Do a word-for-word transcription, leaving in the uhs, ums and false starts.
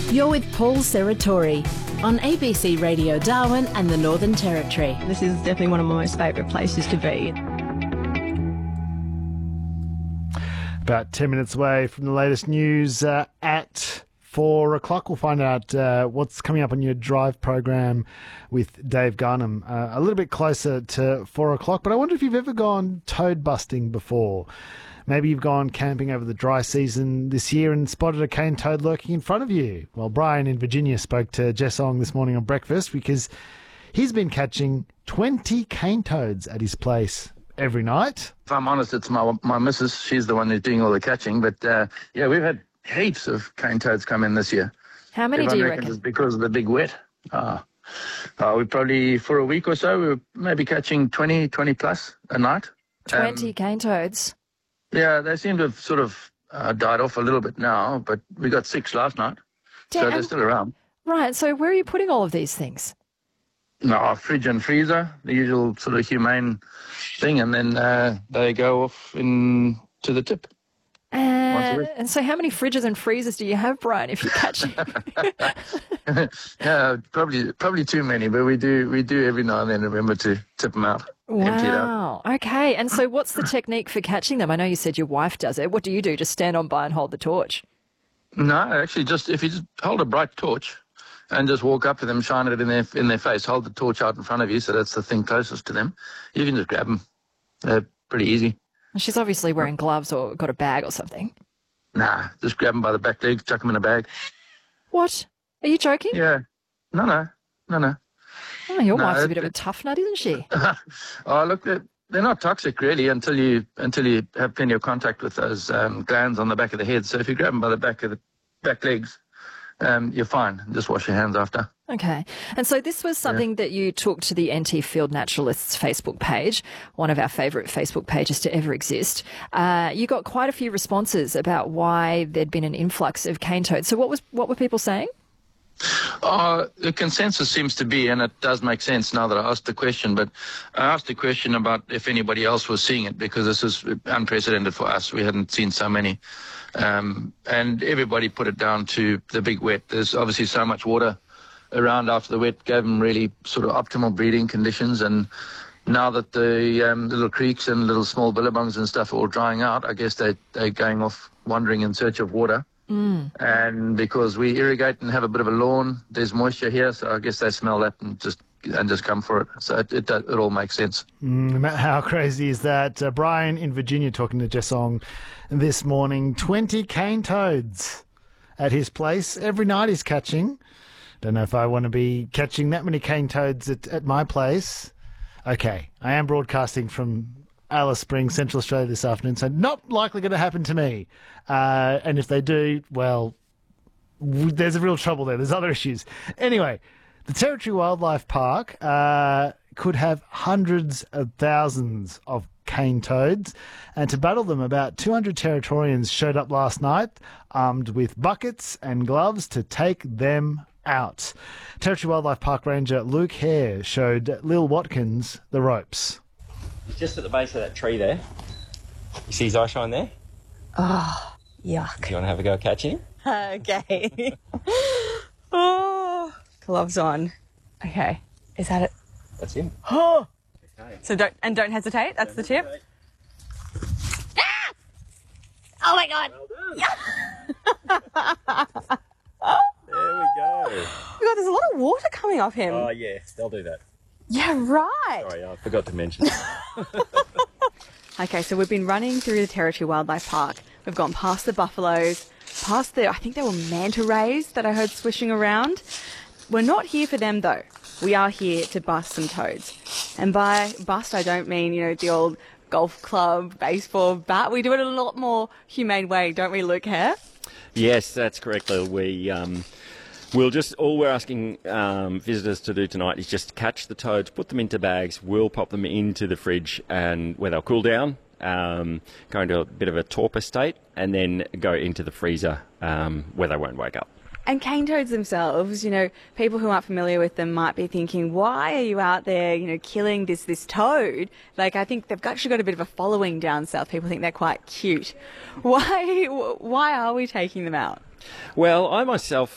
You're with Paul Serratori on A B C Radio Darwin and the Northern Territory. This is definitely one of my most favourite places to be. About ten minutes away from the latest news uh, at four o'clock. We'll find out uh, what's coming up on your drive program with Dave Garnham uh, a little bit closer to four o'clock. But I wonder if you've ever gone toad busting before. Maybe you've gone camping over the dry season this year and spotted a cane toad lurking in front of you. Well, Brian in Virginia spoke to Jess Ong this morning on breakfast because he's been catching twenty cane toads at his place every night. If I'm honest, it's my my missus. She's the one who's doing all the catching. But, uh, yeah, we've had heaps of cane toads come in this year. How many Everyone do you reckons reckon? It's because of the big wet. Uh, uh, we probably, for a week or so, we were maybe catching twenty, twenty plus a night. twenty Um, cane toads. Yeah, they seem to have sort of uh, died off a little bit now, but we got six last night, so Damn. they're still around. Right, so where are you putting all of these things? No, our fridge and freezer, the usual sort of humane thing, and then uh, they go off in to the tip. And, week. and so how many fridges and freezers do you have, Brian, if you're catching? Yeah, probably probably too many, but we do we do every now and then remember to tip them out, empty it out. Wow. Okay. And so what's the technique for catching them? I know you said your wife does it. What do you do? Just stand on by and hold the torch? No, actually, just if you just hold a bright torch and just walk up to them, shine it in their in their face, hold the torch out in front of you, so that's the thing closest to them. You can just grab them. They're pretty easy. She's obviously wearing gloves or got a bag or something. Nah, just grab them by the back legs, chuck them in a bag. What? Are you joking? Yeah. No, no, no, no. Oh, your No, wife's a it- bit of a tough nut, isn't she? Oh, look, they're, they're not toxic really until you until you have plenty of contact with those um, glands on the back of the head. So if you grab them by the back of the back legs, um, you're fine. Just wash your hands after. Okay. And so this was something that you took to the N T Field Naturalists Facebook page, one of our favourite Facebook pages to ever exist. Uh, you got quite a few responses about why there'd been an influx of cane toads. So what was what were people saying? Uh, the consensus seems to be, and it does make sense now that I asked the question, but I asked the question about if anybody else was seeing it because this is unprecedented for us. We hadn't seen so many. Um, and everybody put it down to the big wet. There's obviously so much water around after the wet gave them really sort of optimal breeding conditions. And now that the um, little creeks and little small billabongs and stuff are all drying out, I guess they, they're going off wandering in search of water. Mm. And because we irrigate and have a bit of a lawn, there's moisture here, so I guess they smell that and just and just come for it. So it it, it all makes sense. Mm, how crazy is that? Uh, Brian in Virginia talking to Jess Ong this morning. twenty cane toads at his place. Every night he's catching. Don't know if I want to be catching that many cane toads at, at my place. Okay, I am broadcasting from Alice Springs, Central Australia this afternoon, so not likely going to happen to me. Uh, and if they do, well, w- there's a real trouble there. There's other issues. Anyway, the Territory Wildlife Park uh, could have hundreds of thousands of cane toads, and to battle them, about two hundred Territorians showed up last night, armed with buckets and gloves to take them out. Territory Wildlife Park Ranger Luke Hare showed Lil Watkins the ropes. He's just at the base of that tree there. You see his eye shine there? Oh, yuck. Do you want to have a go at catching him? Okay. Oh, gloves on. Okay. Is that it? That's him. Oh. So don't and don't hesitate. That's the tip. Ah! Oh my God. There we go. Oh my God, there's a lot of water coming off him. Oh, yeah, they'll do that. Yeah, right. Sorry, I forgot to mention. Okay, so we've been running through the Territory Wildlife Park. We've gone past the buffaloes, past the, I think they were manta rays that I heard swishing around. We're not here for them though. We are here to bust some toads. And by bust, I don't mean, you know, the old golf club, baseball bat. We do it in a lot more humane way, don't we, Luke Hare? Yes, that's correct, Lil. We, um, we'll just, all we're asking um, visitors to do tonight is just catch the toads, put them into bags, we'll pop them into the fridge and where they'll cool down, um, go into a bit of a torpor state, and then go into the freezer um, where they won't wake up. And cane toads themselves, you know, people who aren't familiar with them might be thinking, why are you out there, you know, killing this this toad? Like, I think they've actually got a bit of a following down south. People think they're quite cute. Why, why are we taking them out? Well, I myself